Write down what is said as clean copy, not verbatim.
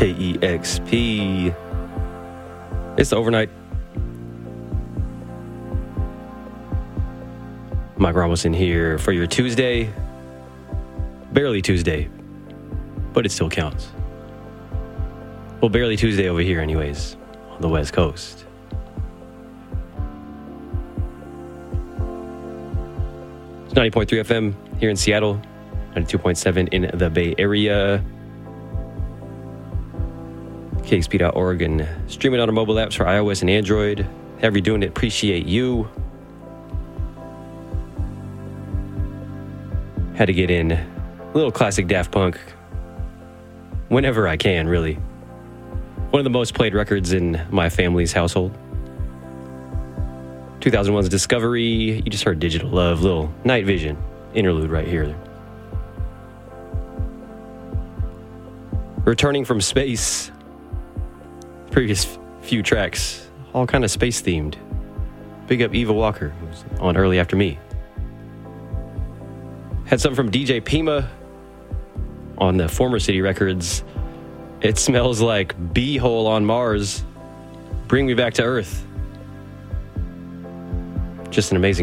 KEXP. It's the overnight. Mike Ramos in here for your Tuesday. Barely Tuesday, but it still counts. Well, barely Tuesday over here anyways, on the West Coast. It's 90.3 FM here in Seattle, 92.7 in the Bay Area. KXP.org and streaming on our mobile apps for iOS and Android. However you're doing it, appreciate you. Had to get in a little classic Daft Punk whenever I can, really. One of the most played records in my family's household. 2001's Discovery. You just heard Digital Love, little Night Vision interlude right here. Returning from space. Previous few tracks, all kind of space themed. Big up Eva Walker, who's on early after me. Had something from DJ Pima on the Former City Records. It smells like B-hole on Mars. Bring me back to Earth. Just an amazing